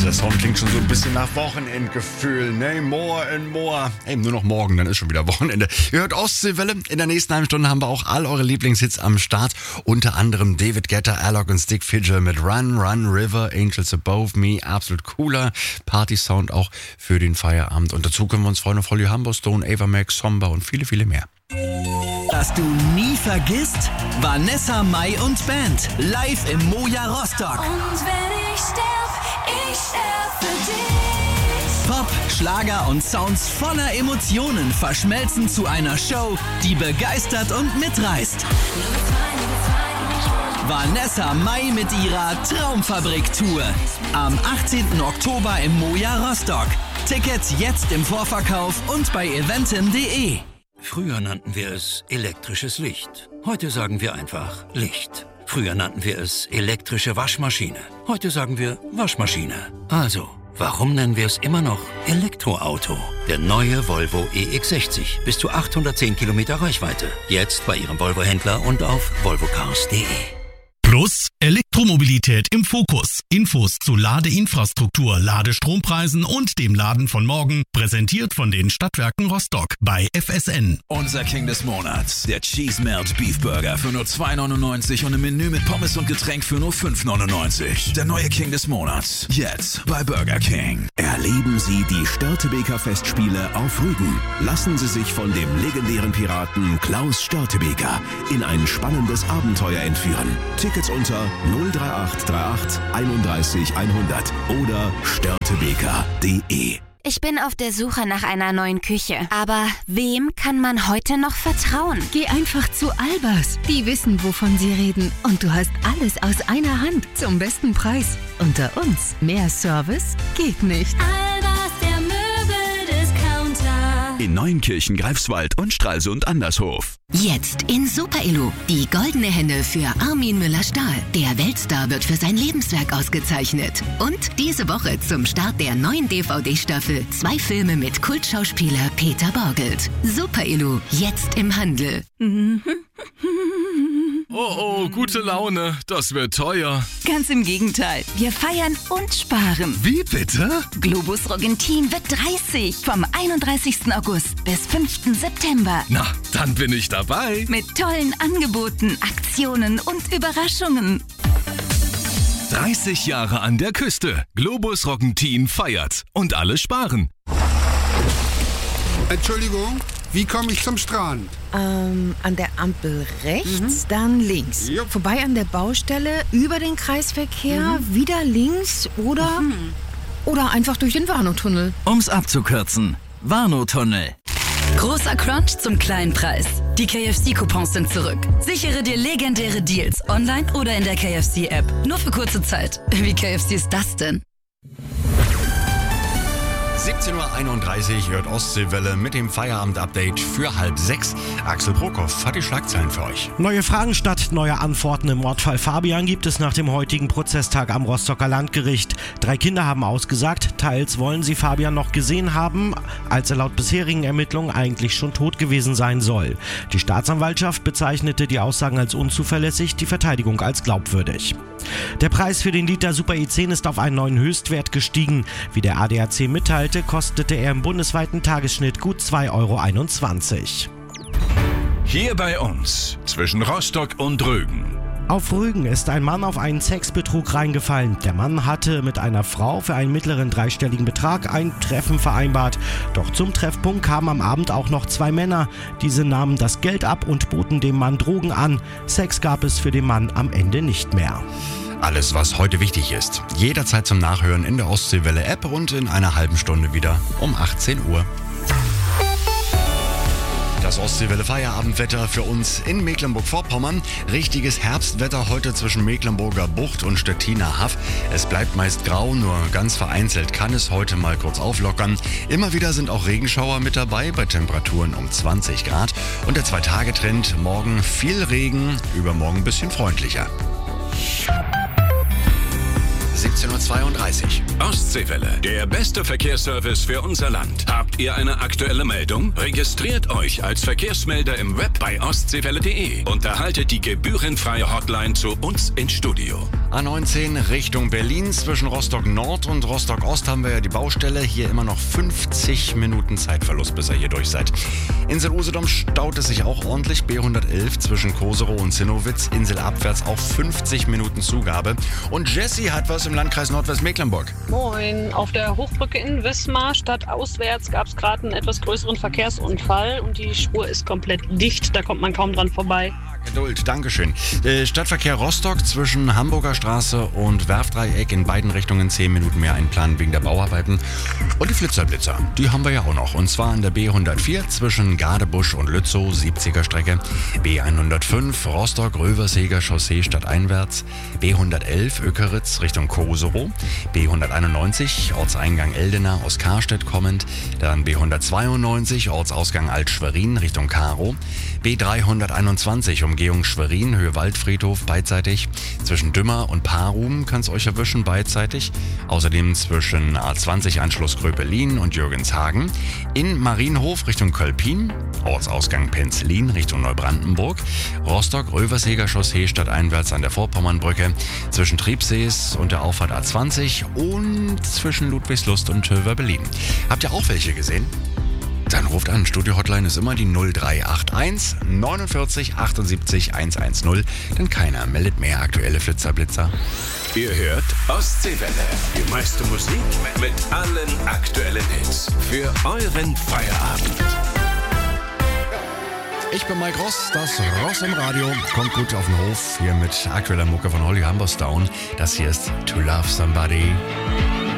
der Sound klingt schon so ein bisschen nach Wochenendgefühl, ne? More and more. Hey, nur noch morgen, dann ist schon wieder Wochenende. Ihr hört Ostseewelle. In der nächsten halben Stunde haben wir auch all eure Lieblingshits am Start. Unter anderem David Guetta, Alok und Stick Figure mit Run, Run, River, Angels Above Me. Absolut cooler Party-Sound auch für den Feierabend. Und dazu können wir uns freuen auf Holly Humber, Stone, Ava Max, Somba und viele, viele mehr. Was du nie vergisst? Vanessa Mai und Band live im Moja Rostock. Und wenn ich sterb für dich. Pop, Schlager und Sounds voller Emotionen verschmelzen zu einer Show, die begeistert und mitreißt. Vanessa Mai mit ihrer Traumfabrik-Tour. Am 18. Oktober im Moja Rostock. Tickets jetzt im Vorverkauf und bei eventim.de. Früher nannten wir es elektrisches Licht. Heute sagen wir einfach Licht. Früher nannten wir es elektrische Waschmaschine. Heute sagen wir Waschmaschine. Also, warum nennen wir es immer noch Elektroauto? Der neue Volvo EX60. Bis zu 810 Kilometer Reichweite. Jetzt bei Ihrem Volvo-Händler und auf volvocars.de. Plus Elektromobilität im Fokus. Infos zu Ladeinfrastruktur, Ladestrompreisen und dem Laden von morgen. Präsentiert von den Stadtwerken Rostock bei FSN. Unser King des Monats. Der Cheese Melt Beef Burger für nur $2,99 und ein Menü mit Pommes und Getränk für nur $5,99. Der neue King des Monats. Jetzt bei Burger King. Erleben Sie die Störtebeker Festspiele auf Rügen. Lassen Sie sich von dem legendären Piraten Klaus Störtebeker in ein spannendes Abenteuer entführen. Tickets unter 03838 31 100 oder störtebeker.de. Ich bin auf der Suche nach einer neuen Küche. Aber wem kann man heute noch vertrauen? Geh einfach zu Albers. Die wissen, wovon sie reden. Und du hast alles aus einer Hand zum besten Preis. Unter uns, mehr Service geht nicht. Albers, der Möbeldiscounter. In Neuenkirchen, Greifswald und Stralsund Andershof. Jetzt in Super Illu. Die goldene Henne für Armin Müller-Stahl. Der Weltstar wird für sein Lebenswerk ausgezeichnet. Und diese Woche zum Start der neuen DVD-Staffel 2 Filme mit Kultschauspieler Peter Borgelt. Super Illu. Jetzt im Handel. Oh, gute Laune. Das wird teuer. Ganz im Gegenteil. Wir feiern und sparen. Wie bitte? Globus Roggentin wird 30. Vom 31. August bis 5. September. Na, dann bin ich dabei. Mit tollen Angeboten, Aktionen und Überraschungen. 30 Jahre an der Küste. Globus Roggentin feiert. Und alle sparen. Entschuldigung, wie komme ich zum Strand? An der Ampel rechts, dann links. Jupp. Vorbei an der Baustelle, über den Kreisverkehr, wieder links oder einfach durch den Warnow-Tunnel. Um's abzukürzen. Warnow-Tunnel. Großer Crunch zum kleinen Preis. Die KFC-Coupons sind zurück. Sichere dir legendäre Deals online oder in der KFC-App. Nur für kurze Zeit. Wie KFC ist das denn? 17.31 Uhr hört Ostseewelle mit dem Feierabend-Update für 5:30. Axel Brokoff hat die Schlagzeilen für euch. Neue Fragen statt neuer Antworten im Mordfall Fabian gibt es nach dem heutigen Prozesstag am Rostocker Landgericht. 3 Kinder haben ausgesagt, teils wollen sie Fabian noch gesehen haben, als er laut bisherigen Ermittlungen eigentlich schon tot gewesen sein soll. Die Staatsanwaltschaft bezeichnete die Aussagen als unzuverlässig, die Verteidigung als glaubwürdig. Der Preis für den Liter Super E10 ist auf einen neuen Höchstwert gestiegen. Wie der ADAC mitteilte, kostete er im bundesweiten Tagesschnitt gut 2,21 €. Hier bei uns, zwischen Rostock und Rügen. Auf Rügen ist ein Mann auf einen Sexbetrug reingefallen. Der Mann hatte mit einer Frau für einen mittleren dreistelligen Betrag ein Treffen vereinbart. Doch zum Treffpunkt kamen am Abend auch noch 2 Männer. Diese nahmen das Geld ab und boten dem Mann Drogen an. Sex gab es für den Mann am Ende nicht mehr. Alles, was heute wichtig ist. Jederzeit zum Nachhören in der Ostseewelle-App und in einer halben Stunde wieder um 18 Uhr. Das Ostseewelle-Feierabendwetter für uns in Mecklenburg-Vorpommern. Richtiges Herbstwetter heute zwischen Mecklenburger Bucht und Stettiner Haff. Es bleibt meist grau, nur ganz vereinzelt kann es heute mal kurz auflockern. Immer wieder sind auch Regenschauer mit dabei, bei Temperaturen um 20 Grad. Und der 2-Tage-Trend, morgen viel Regen, übermorgen ein bisschen freundlicher. 17:32 Uhr. Ostseewelle, der beste Verkehrsservice für unser Land. Habt ihr eine aktuelle Meldung? Registriert euch als Verkehrsmelder im Web bei ostseewelle.de und erhaltet die gebührenfreie Hotline zu uns ins Studio. A19 Richtung Berlin. Zwischen Rostock Nord und Rostock Ost haben wir ja die Baustelle. Hier immer noch 50 Minuten Zeitverlust, bis ihr hier durch seid. Insel Usedom staut es sich auch ordentlich. B111 zwischen Koserow und Zinnowitz. Inselabwärts auch 50 Minuten Zugabe. Und Jessie hat was im Landkreis Nordwestmecklenburg. Moin. Auf der Hochbrücke in Wismar stadtauswärts gab es gerade einen etwas größeren Verkehrsunfall und die Spur ist komplett dicht. Da kommt man kaum dran vorbei. Geduld, Dankeschön. Stadtverkehr Rostock zwischen Hamburger Straße und Werfdreieck in beiden Richtungen 10 Minuten mehr einplanen wegen der Bauarbeiten. Und die Flitzer, die haben wir ja auch noch. Und zwar an der B104 zwischen Gadebusch und Lützow, 70er Strecke. B105 Rostock-Röverseger Chaussee stadteinwärts. B111 Ökeritz Richtung Koserow. B191 Ortseingang Eldena aus Karstedt kommend. Dann B192 Ortsausgang Alt-Schwerin Richtung Karow. B321 Umgehung Schwerin, Höhe Waldfriedhof beidseitig. Zwischen Dümmer und Parum kann es euch erwischen beidseitig. Außerdem zwischen A20 Anschluss Gröpelin und Jürgenshagen. In Marienhof Richtung Kölpin. Ortsausgang Penzlin Richtung Neubrandenburg. Rostock-Röverseger Chaussee stadteinwärts an der Vorpommernbrücke. Zwischen Triebsees und der Auffahrt A20 und zwischen Ludwigslust und Töver-Berlin. Habt ihr auch welche gesehen? Dann ruft an. Studio-Hotline ist immer die 0381 49 78 110. Denn keiner meldet mehr aktuelle Flitzer-Blitzer. Ihr hört Ostseewelle. Die meiste Musik mit allen aktuellen Hits. Für euren Feierabend. Ich bin Mike Ross, das Ross im Radio. Kommt gut auf den Hof hier mit aktueller Mucke von Holly Humberstone. Das hier ist To Love Somebody.